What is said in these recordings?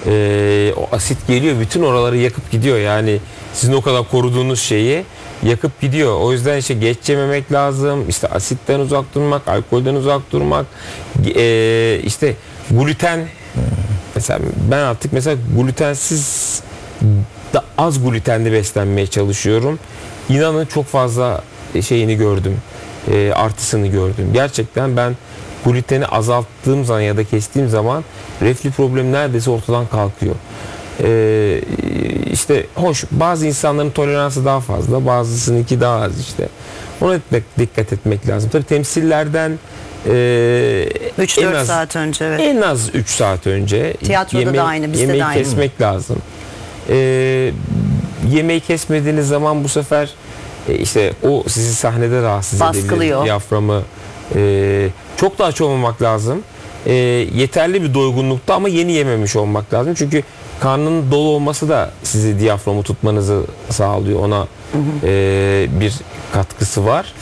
O asit geliyor, bütün oraları yakıp gidiyor. Yani sizin o kadar koruduğunuz şeyi yakıp gidiyor. O yüzden işte geç yememek lazım. İşte asitten uzak durmak, alkolden uzak durmak. İşte gluten. Mesela ben artık glutensiz, da az glutenli beslenmeye çalışıyorum. İnanın çok fazla şeyini gördüm. Artısını gördüm. Gerçekten ben gluteni azalttığım zaman ya da kestiğim zaman reflü problemi neredeyse ortadan kalkıyor. İşte hoş, bazı insanların toleransı daha fazla, bazısınınki daha az işte. Ona dikkat etmek lazım. Tabii temsillerden 3-4 saat önce, evet. En az 3 saat önce tiyatroda da aynı, bizde yemeği de aynı. Kesmek lazım. Yemeği kesmediğiniz zaman bu sefer işte o sizi sahnede rahatsız baskılıyor. edebilir. Diyaframı çok da aç olmamak lazım. Yeterli bir doygunlukta ama yeni yememiş olmak lazım. Çünkü karnının dolu olması da sizi diyaframı tutmanızı sağlıyor. Ona bir katkısı var.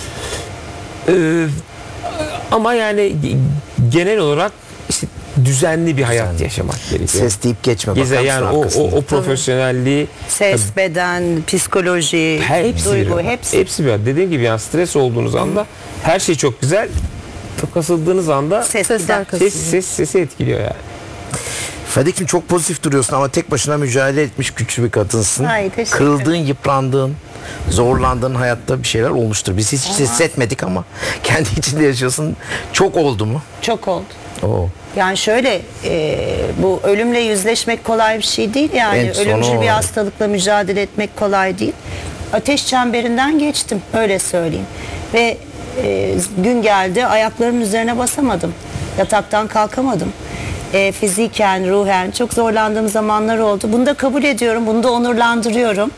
Ama yani genel olarak işte düzenli bir hayat yaşamak gerekiyor. Ses deyip geçme. Yani o profesyonelliği, ses, beden, psikoloji, duygu, hepsi bir. Dediğim gibi yani stres olduğunuz anda her şey çok güzel. Çok kasıldığınız anda sesi etkiliyor yani. Fadik'cim çok pozitif duruyorsun ama tek başına mücadele etmiş güçlü bir kadınsın. Ay, teşekkür Kırıldığın, yıprandığın, zorlandığın hayatta bir şeyler olmuştur. Biz hiç hissetmedik ama kendi içinde yaşıyorsun. Çok oldu mu? Çok oldu. Oo. Yani şöyle, bu ölümle yüzleşmek kolay bir şey değil yani. Ölümcül bir hastalıkla mücadele etmek kolay değil. Ateş çemberinden geçtim, öyle söyleyeyim. Ve gün geldi, ayaklarımın üzerine basamadım. Yataktan kalkamadım. Fiziken, ruhen çok zorlandığım zamanlar oldu. Bunu da kabul ediyorum, bunu da onurlandırıyorum.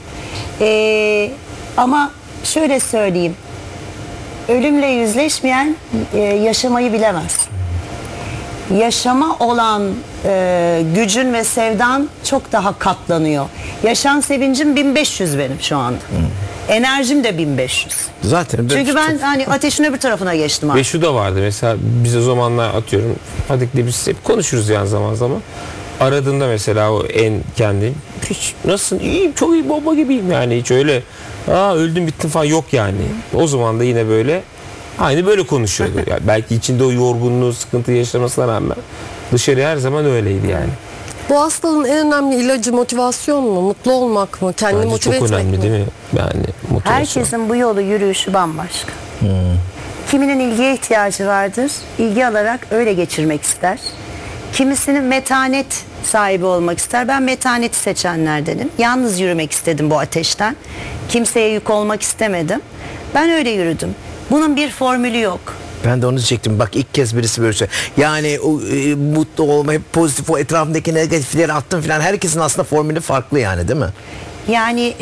Ama şöyle söyleyeyim, ölümle yüzleşmeyen yaşamayı bilemez. Yaşama olan gücün ve sevdan çok daha katlanıyor. Yaşam sevincim 1500 benim şu anda. Enerjim de 1500. Zaten. Çünkü ben hani ateşin öbür tarafına geçtim artık. Ve şu da vardı mesela, biz o zamanlar atıyorum Fadik'le biz hep konuşuruz yani zaman zaman. Aradığında mesela o kendim hiç nasılsın, iyiyim, çok iyi, bomba gibiyim yani, hiç öyle öldüm bittim falan yok yani. O zaman da yine böyle aynı böyle konuşuyordu. Yani belki içinde o yorgunluğu, sıkıntı yaşamasına rağmen dışarı her zaman öyleydi yani. Bu hastalığın en önemli ilacı motivasyon mu? Mutlu olmak mı? Kendini Bence motive çok etmek önemli mi? değil mi? Yani motivasyon. Herkesin bu yolu yürüyüşü bambaşka. Kiminin ilgiye ihtiyacı vardır. İlgi alarak öyle geçirmek ister. Kimisinin metanet sahibi olmak ister. Ben metaneti seçenlerdenim. Yalnız yürümek istedim bu ateşten. Kimseye yük olmak istemedim. Ben öyle yürüdüm. Bunun bir formülü yok. Ben de onu diyecektim. Bak ilk kez birisi böyle şey. Yani mutlu olma, hep pozitif, o etrafındaki negatifleri attım falan. Herkesin aslında formülü farklı yani, değil mi? Yani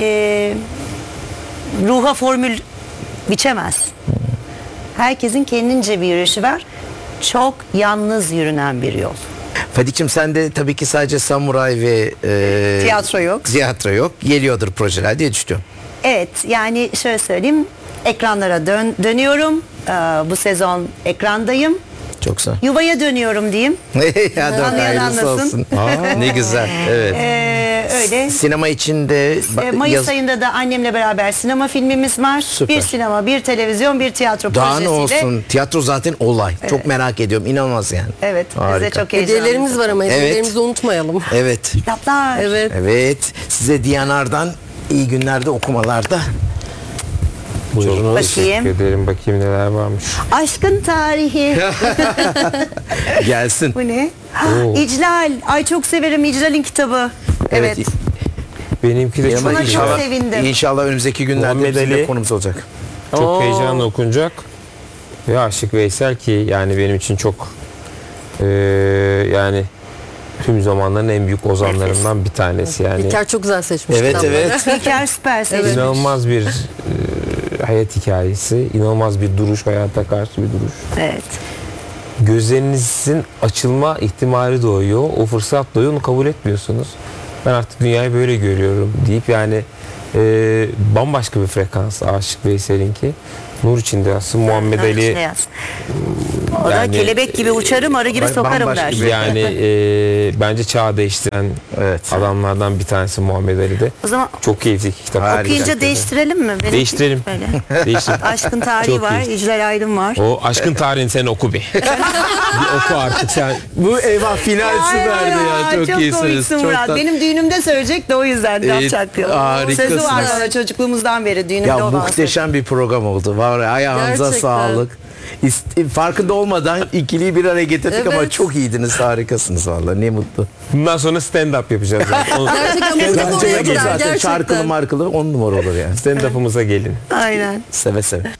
ruha formül biçemez. Herkesin kendince bir yürüyüşü var. Çok yalnız yürünen bir yol. Fadik'cim sen de tabii ki sadece samuray ve tiyatro yok. Geliyordur projeler diye düşünüyorum. Evet, yani şöyle söyleyeyim. Ekranlara dönüyorum. Bu sezon ekrandayım. Çok güzel. Yuvaya dönüyorum diyeyim. Ya dört Anlayan ayrısı anlasın. olsun. Ne güzel. Evet. Öyle. Sinema içinde Mayıs ayında da annemle beraber sinema filmimiz var. Süper. Bir sinema, bir televizyon, bir tiyatro daha projesiyle. ne olsun? Tiyatro zaten olay. Evet. Çok merak ediyorum. İnanılmaz yani. Evet. Harika. Biz de çok heyecanlıyız. Hediyelerimiz var ama hediyelerimizi unutmayalım. Evet. Kitaplar. Evet. Evet. Size Diyanar'dan iyi günlerde, okumalarda. Buyurunuz. Bakayım. Teşekkür ederim. Bakayım neler varmış. Aşkın tarihi. Gelsin. Bu ne? Oo. İclal. Ay çok severim İclal'in kitabı. Evet. Benimki de Buna çok çok güzel. sevindim. İnşallah önümüzdeki günlerde Muhammed bizim de Ali. konumuz olacak. Çok heyecanla okunacak. Ve Aşık Veysel ki yani benim için çok yani tüm zamanların en büyük ozanlarından bir tanesi yani. İlker çok güzel seçmiş. Evet, kitapları. evet. İlker süper seçmiş. İnanılmaz bir hayat hikayesi, inanılmaz bir duruş, hayata karşı bir duruş. Evet. Gözlerinizin açılma ihtimali doğuyor, o fırsat doğuyor, onu kabul etmiyorsunuz. Ben artık dünyayı böyle görüyorum deyip yani bambaşka bir frekans Aşık Veysel'inki. Nur içinde yazsın. Muhammed Ali O da Yani, kelebek gibi uçarım, arı gibi bak, sokarım bambaşka der. bir- Yani bence çağ değiştiren Evet. adamlardan bir tanesi Muhammed Ali de. O zaman Çok keyifli iki kitap. Harika. okuyunca değiştirelim mi? Benimki Değiştirelim. Böyle. Değiştirelim. Aşkın tarihi Çok var, iyi. İclal Aydın var. O aşkın tarihini sen oku bir. Bir oku artık sen. Bu eyvah final Ay, süperdi ay, ya. Çok iyisiniz. komiksin Çok Murat. da- Benim düğünümde söyleyecek de o yüzden laf çakıyor. harikasınız. Sözü var bana çocukluğumuzdan beri düğünümde Ya olan söz. muhteşem bir program oldu. Var ya, ayağınıza Gerçekten. sağlık. Farkında olmadan ikiliyi bir araya getirdik ama Evet. çok iyiydiniz. Harikasınız vallahi. Ne mutlu. Bundan sonra stand-up yapacağız. Yani. Gerçekten Bence mutlaka yapın yapacağım, zaten gerçekten. şarkılı markılı 10 numara olur yani. Stand-up'ımıza gelin. Aynen. Seve seve.